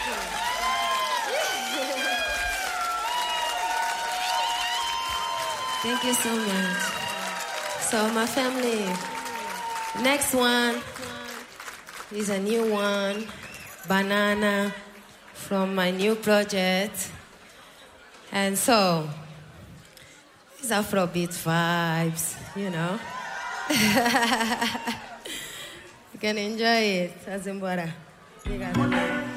Thank you so much. So my family, next one is a new one, Banana, from my new project. And so, it's Afrobeat vibes, you know. You can enjoy it, Azimbora.